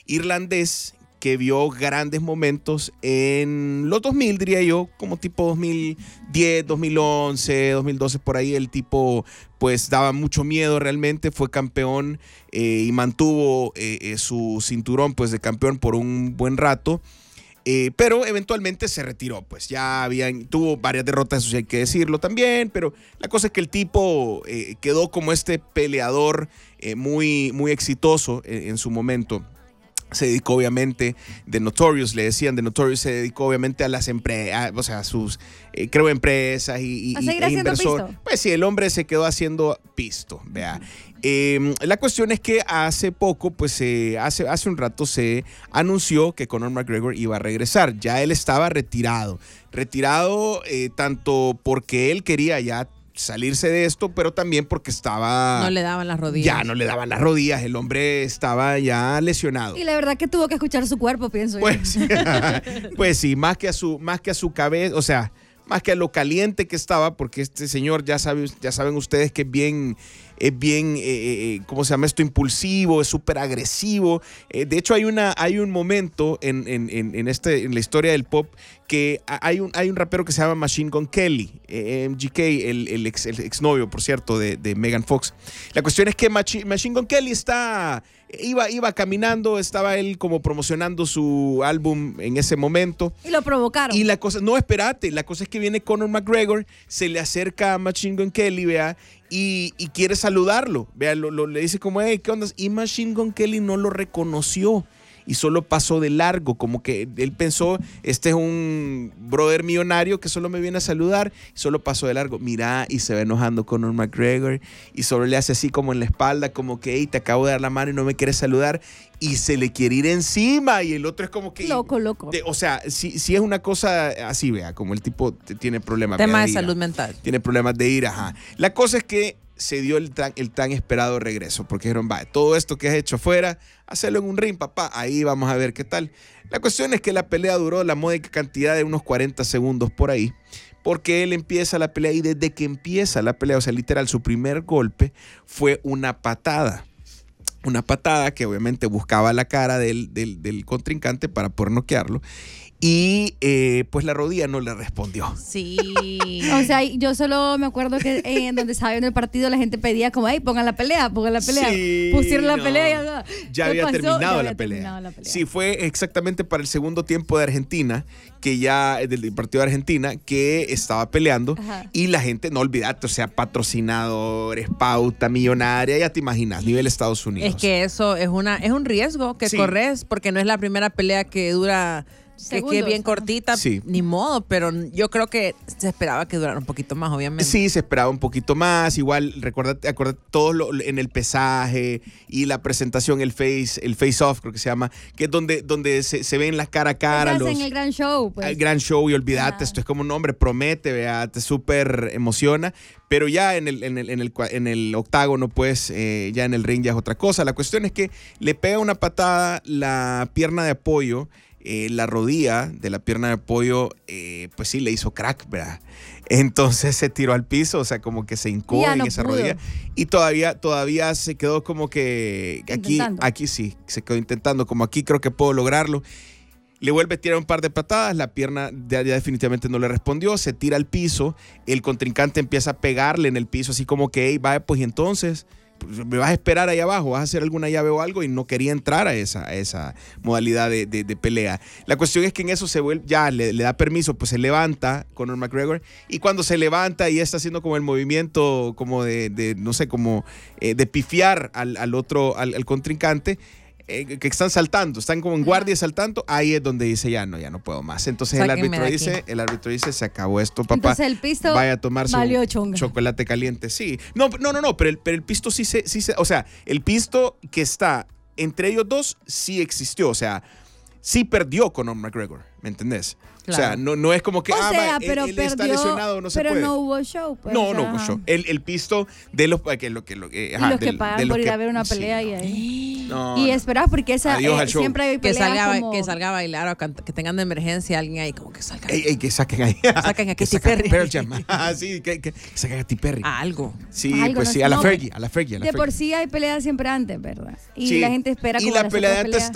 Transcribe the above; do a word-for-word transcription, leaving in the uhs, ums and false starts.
irlandés que vio grandes momentos en los dos mil, diría yo, como tipo dos mil diez, dos mil once, dos mil doce, por ahí. El tipo pues daba mucho miedo realmente, fue campeón eh, y mantuvo eh, eh, su cinturón pues de campeón por un buen rato. Eh, pero eventualmente se retiró, pues ya habían, tuvo varias derrotas, eso sí hay que decirlo también, pero la cosa es que el tipo eh, quedó como este peleador eh, muy, muy exitoso en, en su momento. Se dedicó obviamente, The Notorious, le decían, The Notorious se dedicó obviamente a las empresas, o sea, a sus, eh, creo, empresas y, y, ¿A seguir e haciendo inversor. pisto? Pues sí, el hombre se quedó haciendo pisto, vea. Eh, la cuestión es que hace poco, pues eh, hace, hace un rato se anunció que Conor McGregor iba a regresar. Ya él estaba retirado. Retirado eh, tanto porque él quería ya salirse de esto, pero también porque estaba... No le daban las rodillas. Ya no le daban las rodillas, el hombre estaba ya lesionado. Y la verdad que tuvo que escuchar su cuerpo, pienso pues, yo. Pues sí, más que a su, más que a su cabeza, o sea, más que a lo caliente que estaba, porque este señor, ya, sabe, ya saben ustedes que es bien, es bien, eh, eh, ¿cómo se llama esto? Impulsivo, es súper agresivo. Eh, de hecho, hay, una, hay un momento en, en, en, en, este, en la historia del pop que hay un, hay un rapero que se llama Machine Gun Kelly, eh, M G K, el, el, ex, el exnovio, por cierto, de, de Megan Fox. La cuestión es que Machi, Machine Gun Kelly está... Iba, iba caminando, estaba él como promocionando su álbum en ese momento. Y lo provocaron. Y la cosa, no, espérate, la cosa es que viene Conor McGregor, se le acerca a Machine Gun Kelly, vea, y, y quiere saludarlo, vea, lo, lo, le dice como, hey, ¿qué onda? Y Machine Gun Kelly no lo reconoció y solo pasó de largo, como que él pensó, este es un brother millonario que solo me viene a saludar, y solo pasó de largo. Mira, y se va enojando con Conor McGregor y solo le hace así como en la espalda, como que, hey, te acabo de dar la mano y no me quieres saludar, y se le quiere ir encima, y el otro es como que... Loco, loco. De, o sea, si, si es una cosa así, vea, como el tipo tiene problemas. Tema vea, de ira, salud mental. Tiene problemas de ira, ajá. La cosa es que se dio el tan, el tan esperado regreso, porque dijeron, va, todo esto que has hecho afuera, hacerlo en un ring, papá, ahí vamos a ver qué tal. La cuestión es que la pelea duró la módica cantidad de unos cuarenta segundos por ahí, porque él empieza la pelea y desde que empieza la pelea, o sea, literal, su primer golpe fue una patada. Una patada que obviamente buscaba la cara del, del, del contrincante para poder noquearlo. Y eh, pues la rodilla no le respondió. Sí. O sea, yo solo me acuerdo que en donde estaba viendo el partido la gente pedía como, hey, pongan la pelea, pongan la pelea. Sí, Pusieron la no. pelea y ya, ya había, pasó? terminado, Ya la había pelea. terminado la pelea. Sí, fue exactamente para el segundo tiempo de Argentina, que ya, del partido de Argentina, que estaba peleando. Ajá. Y la gente, no olvidate, o sea, patrocinadores, pauta millonaria, ya te imaginas, nivel Estados Unidos. Es que eso es una es un riesgo que Sí. corres, porque no es la primera pelea que dura... Que Segundos, quede bien ajá. cortita, Sí. ni modo, pero yo creo que se esperaba que durara un poquito más, obviamente. Sí, se esperaba un poquito más. Igual, recuérdate, acuérdate todo lo, en el pesaje y la presentación, el face, el face off, creo que se llama, que es donde, donde se, se ven las cara a cara. Ellas Los, en el gran show, pues. el gran show, y olvídate, Ajá. esto es como un nombre, promete, vea, te súper emociona. Pero ya en el, en el, en el, en el octágono, pues, eh, ya en el ring ya es otra cosa. La cuestión es que le pega una patada la pierna de apoyo. Eh, la rodilla de la pierna de apoyo, eh, pues sí, le hizo crack, ¿verdad? Entonces se tiró al piso, o sea, como que se hincó Ya en no esa pudo. rodilla. Y todavía, todavía se quedó como que aquí, Intentando. aquí sí, se quedó intentando, como aquí creo que puedo lograrlo. Le vuelve a tirar un par de patadas, la pierna ya, ya definitivamente no le respondió, se tira al piso, el contrincante empieza a pegarle en el piso, así como que, hey, va, pues y entonces... me vas a esperar ahí abajo, vas a hacer alguna llave o algo, y no quería entrar a esa, a esa modalidad de, de, de pelea. La cuestión es que en eso se vuelve, ya le, le da permiso, pues se levanta Conor McGregor, y cuando se levanta y está haciendo como el movimiento como de, de no sé, como eh, de pifiar al, al otro, al, al contrincante, eh, que están saltando, están como en guardia saltando, ahí es donde dice ya no, ya no puedo más. Entonces el Sáquenme árbitro de dice, aquí. el árbitro dice, se acabó esto, papá. Entonces el pisto vaya a tomar su valió chonga. chocolate caliente. Sí. No, no, no, no, pero el, pero el pisto sí se, sí se, o sea, el pisto que está entre ellos dos sí existió, o sea, sí perdió Conor McGregor, ¿me entendés? Claro. O sea, no, no es como que, O ah, sea, ma, pero él, él perdió, está lesionado, no se pero puede. no hubo show. Pues, no, o no sea, hubo show. El, el pisto de los que lo que lo que Y ajá, los que del- pagan de los por ir que- a ver una sí, pelea y no. ahí. No, Y no. esperar porque esa Adiós eh, al show. siempre hay Que peleas salga, como... que salga a bailar o canta- que tengan de emergencia alguien ahí, como que salga. Ey, ey, que saquen ahí. Saquen a que Katy saquen Perry. Pearl Jam. Ah, sí, que, que saquen a Katy Perry. A algo. Sí, Algo, pues no sí, sé, a la no, Fergie, a la Fergie, a la De Fergie. por sí hay peleas siempre antes, ¿verdad? Y Sí. la gente espera Y como la las pelea de otras antes peleas.